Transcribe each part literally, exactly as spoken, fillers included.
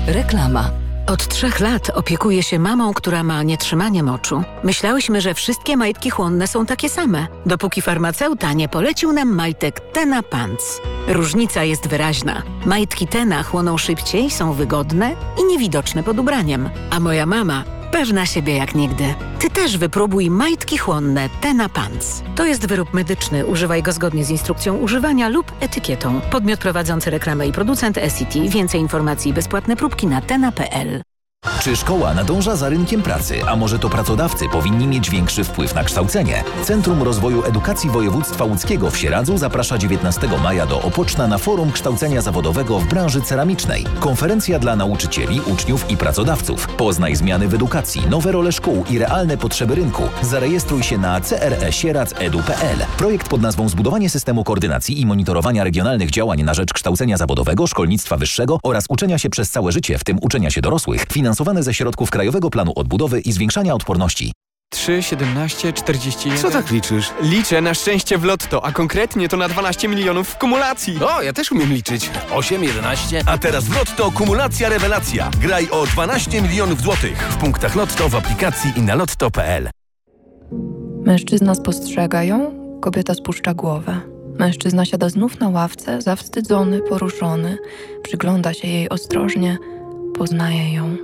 Reklama. Od trzech lat opiekuję się mamą, która ma nietrzymanie moczu. Myślałyśmy, że wszystkie majtki chłonne są takie same, dopóki farmaceuta nie polecił nam majtek Tena Pants. Różnica jest wyraźna. Majtki Tena chłoną szybciej, są wygodne i niewidoczne pod ubraniem. A moja mama pewna siebie jak nigdy. Ty też wypróbuj majtki chłonne Tena Pants. To jest wyrób medyczny. Używaj go zgodnie z instrukcją używania lub etykietą. Podmiot prowadzący reklamę i producent S C T. Więcej informacji i bezpłatne próbki na tena kropka p l. Czy szkoła nadąża za rynkiem pracy, a może to pracodawcy powinni mieć większy wpływ na kształcenie? Centrum Rozwoju Edukacji Województwa Łódzkiego w Sieradzu zaprasza dziewiętnastego maja do Opoczna na forum kształcenia zawodowego w branży ceramicznej. Konferencja dla nauczycieli, uczniów i pracodawców. Poznaj zmiany w edukacji, nowe role szkół i realne potrzeby rynku. Zarejestruj się na c r e sieradz kropka e d u kropka p l. Projekt pod nazwą Zbudowanie systemu koordynacji i monitorowania regionalnych działań na rzecz kształcenia zawodowego, szkolnictwa wyższego oraz uczenia się przez całe życie, w tym uczenia się dorosłych, finansowane ze środków Krajowego Planu Odbudowy i Zwiększania Odporności. trzy, siedemnaście, czterdzieści jeden. Co tak liczysz? Liczę na szczęście w lotto, a konkretnie to na dwanaście milionów w kumulacji. O, ja też umiem liczyć. osiem, jedenaście. A teraz w Lotto kumulacja rewelacja. Graj o dwanaście milionów złotych w punktach Lotto, w aplikacji i na lotto kropka p l. Mężczyzna spostrzega ją, kobieta spuszcza głowę. Mężczyzna siada znów na ławce, zawstydzony, poruszony. Przygląda się jej ostrożnie, poznaje ją.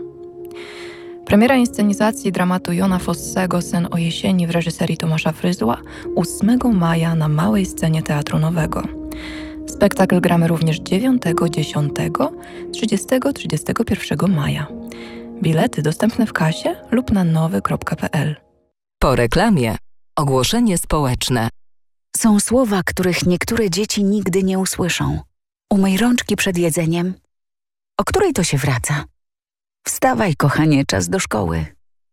Premiera inscenizacji dramatu Jona Fossego Sen o jesieni w reżyserii Tomasza Fryzła ósmego maja na małej scenie Teatru Nowego. Spektakl gramy również dziewiątego, dziesiątego, trzydziestego, trzydziestego pierwszego maja. Bilety dostępne w kasie lub na nowy kropka p l. Po reklamie ogłoszenie społeczne. Są słowa, których niektóre dzieci nigdy nie usłyszą. Umyj rączki przed jedzeniem. O której to się wraca? Wstawaj, kochanie, czas do szkoły.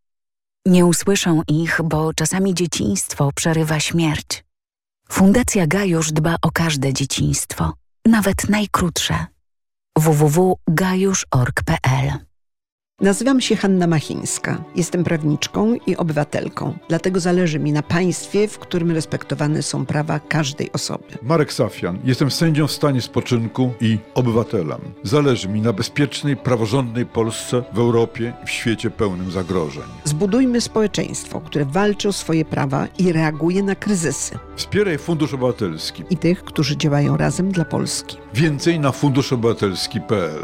Nie usłyszą ich, bo czasami dzieciństwo przerywa śmierć. Fundacja Gajusz dba o każde dzieciństwo, nawet najkrótsze. w w w kropka gajusz kropka org kropka p l. Nazywam się Hanna Machińska. Jestem prawniczką i obywatelką. Dlatego zależy mi na państwie, w którym respektowane są prawa każdej osoby. Marek Safian. Jestem sędzią w stanie spoczynku i obywatelem. Zależy mi na bezpiecznej, praworządnej Polsce w Europie i w świecie pełnym zagrożeń. Zbudujmy społeczeństwo, które walczy o swoje prawa i reaguje na kryzysy. Wspieraj Fundusz Obywatelski I tych, którzy działają razem dla Polski. Więcej na fundusz obywatelski kropka p l.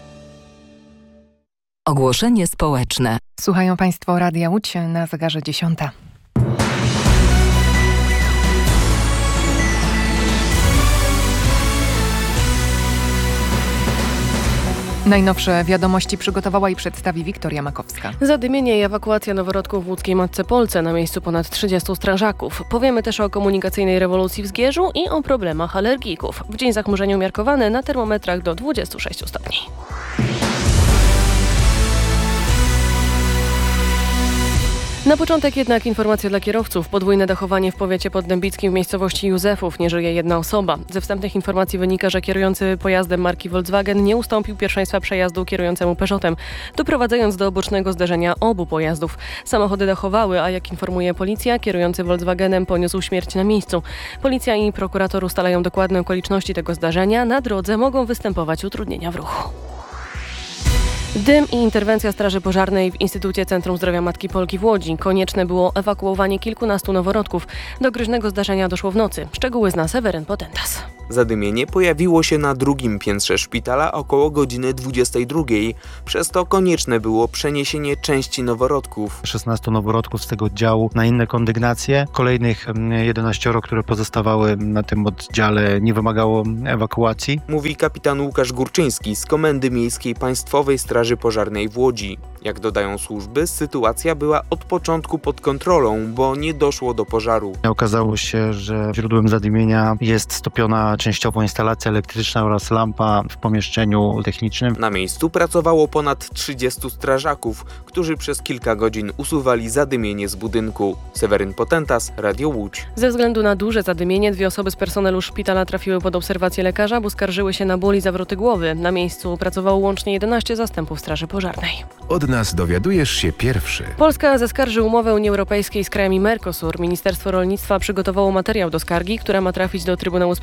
Ogłoszenie społeczne. Słuchają Państwo Radia Łódź na zegarze dziesiąta. Najnowsze wiadomości przygotowała i przedstawi Wiktoria Makowska. Zadymienie i ewakuacja noworodków w łódzkiej Matce Polce, na miejscu ponad trzydziestu strażaków. Powiemy też o komunikacyjnej rewolucji w Zgierzu i o problemach alergików. W dzień zachmurzenia umiarkowane, na termometrach do dwudziestu sześciu stopni. Na początek jednak informacja dla kierowców. Podwójne dachowanie w powiecie poddębickim w miejscowości Józefów. Nie żyje jedna osoba. Ze wstępnych informacji wynika, że kierujący pojazdem marki Volkswagen nie ustąpił pierwszeństwa przejazdu kierującemu Peugeotem, doprowadzając do bocznego zderzenia obu pojazdów. Samochody dachowały, a jak informuje policja, kierujący Volkswagenem poniósł śmierć na miejscu. Policja i prokurator ustalają dokładne okoliczności tego zdarzenia. Na drodze mogą występować utrudnienia w ruchu. Dym i interwencja Straży Pożarnej w Instytucie Centrum Zdrowia Matki Polki w Łodzi. Konieczne było ewakuowanie kilkunastu noworodków. Do groźnego zdarzenia doszło w nocy. Szczegóły zna Seweryn Potentas. Zadymienie pojawiło się na drugim piętrze szpitala około godziny dwudziestej drugiej. Przez to konieczne było przeniesienie części noworodków. szesnastu noworodków z tego oddziału na inne kondygnacje. Kolejnych jedenaścioro, które pozostawały na tym oddziale, nie wymagało ewakuacji. Mówi kapitan Łukasz Górczyński z Komendy Miejskiej Państwowej Straży Pożarnej w Łodzi. Jak dodają służby, sytuacja była od początku pod kontrolą, bo nie doszło do pożaru. Okazało się, że źródłem zadymienia jest stopiona częściowo instalacja elektryczna oraz lampa w pomieszczeniu technicznym. Na miejscu pracowało ponad trzydziestu strażaków, którzy przez kilka godzin usuwali zadymienie z budynku. Seweryn Potentas, Radio Łódź. Ze względu na duże zadymienie dwie osoby z personelu szpitala trafiły pod obserwację lekarza, bo skarżyły się na ból i zawroty głowy. Na miejscu pracowało łącznie jedenaście zastępów Straży Pożarnej. Od nas dowiadujesz się pierwszy. Polska zaskarży umowę Unii Europejskiej z krajami Mercosur. Ministerstwo Rolnictwa przygotowało materiał do skargi, która ma trafić do Trybunału Sprawiedliwości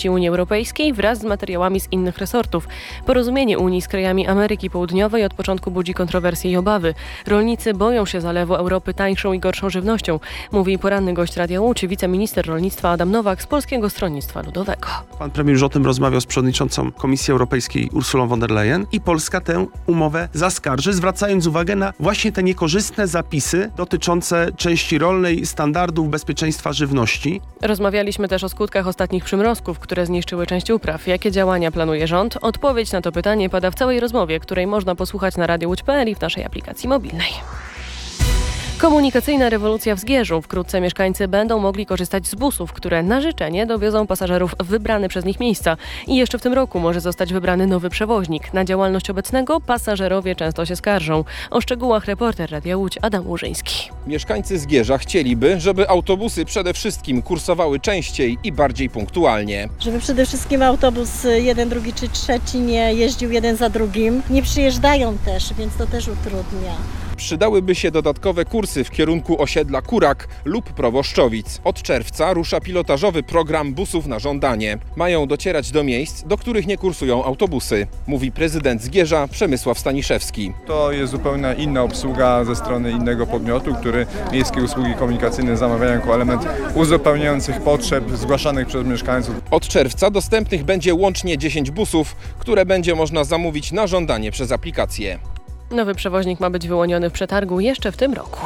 części Unii Europejskiej wraz z materiałami z innych resortów. Porozumienie Unii z krajami Ameryki Południowej od początku budzi kontrowersje i obawy. Rolnicy boją się zalewu Europy tańszą i gorszą żywnością, mówi poranny gość Radia Łódź, wiceminister rolnictwa Adam Nowak z Polskiego Stronnictwa Ludowego. Pan premier już o tym rozmawiał z przewodniczącą Komisji Europejskiej Ursulą von der Leyen i Polska tę umowę zaskarży, zwracając uwagę na właśnie te niekorzystne zapisy dotyczące części rolnej, standardów bezpieczeństwa żywności. Rozmawialiśmy też o skutkach ostatnich przymrozków, które zniszczyły część upraw. Jakie działania planuje rząd? Odpowiedź na to pytanie pada w całej rozmowie, której można posłuchać na radio łódź kropka p l i w naszej aplikacji mobilnej. Komunikacyjna rewolucja w Zgierzu. Wkrótce mieszkańcy będą mogli korzystać z busów, które na życzenie dowiozą pasażerów w wybrane przez nich miejsca. I jeszcze w tym roku może zostać wybrany nowy przewoźnik. Na działalność obecnego pasażerowie często się skarżą. O szczegółach reporter Radia Łódź Adam Łużyński. Mieszkańcy Zgierza chcieliby, żeby autobusy przede wszystkim kursowały częściej i bardziej punktualnie. Żeby przede wszystkim autobus jeden, drugi czy trzeci nie jeździł jeden za drugim. Nie przyjeżdżają też, więc to też utrudnia. Przydałyby się dodatkowe kursy w kierunku osiedla Kurak lub Proboszczowic. Od czerwca rusza pilotażowy program busów na żądanie. Mają docierać do miejsc, do których nie kursują autobusy, mówi prezydent Zgierza Przemysław Staniszewski. To jest zupełnie inna obsługa ze strony innego podmiotu, który miejskie usługi komunikacyjne zamawia jako element uzupełniających potrzeb zgłaszanych przez mieszkańców. Od czerwca dostępnych będzie łącznie dziesięć busów, które będzie można zamówić na żądanie przez aplikację. Nowy przewoźnik ma być wyłoniony w przetargu jeszcze w tym roku.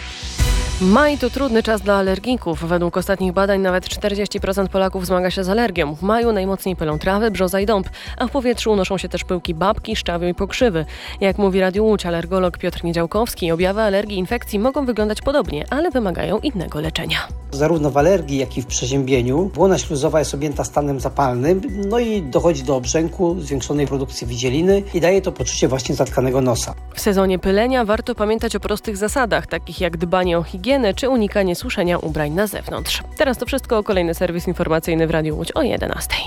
Maj to trudny czas dla alergików. Według ostatnich badań nawet czterdzieści procent Polaków zmaga się z alergią. W maju najmocniej pylą trawy, brzoza i dąb, a w powietrzu unoszą się też pyłki babki, szczawiu i pokrzywy. Jak mówi Radiu Łódź alergolog Piotr Niedziałkowski, objawy alergii i infekcji mogą wyglądać podobnie, ale wymagają innego leczenia. Zarówno w alergii, jak i w przeziębieniu błona śluzowa jest objęta stanem zapalnym, no i dochodzi do obrzęku, zwiększonej produkcji widzieliny i daje to poczucie właśnie zatkanego nosa. W sezonie pylenia warto pamiętać o prostych zasadach, takich jak dbanie o higienę czy unikanie suszenia ubrań na zewnątrz. Teraz to wszystko, kolejny serwis informacyjny w Radiu Łódź o jedenastej.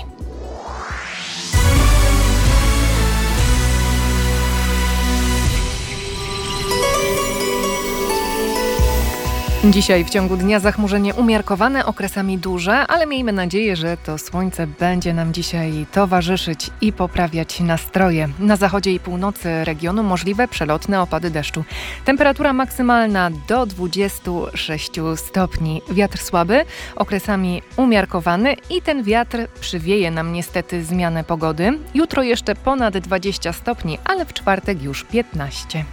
Dzisiaj w ciągu dnia zachmurzenie umiarkowane, okresami duże, ale miejmy nadzieję, że to słońce będzie nam dzisiaj towarzyszyć i poprawiać nastroje. Na zachodzie i północy regionu możliwe przelotne opady deszczu. Temperatura maksymalna do dwudziestu sześciu stopni. Wiatr słaby, okresami umiarkowany i ten wiatr przywieje nam niestety zmianę pogody. Jutro jeszcze ponad dwadzieścia stopni, ale w czwartek już piętnaście.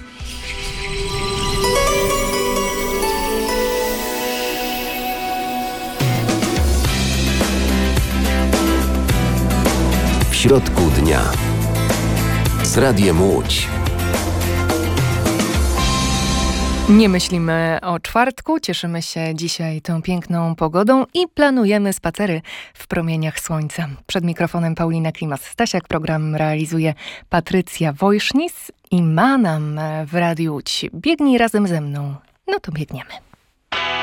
W środku dnia z Radiem Łódź. Nie myślimy o czwartku, cieszymy się dzisiaj tą piękną pogodą i planujemy spacery w promieniach słońca. Przed mikrofonem Paulina Klimas-Stasiak, program realizuje Patrycja Wojsznis i ma nam w Radiu Łódź. Biegnij razem ze mną. No to biegniemy.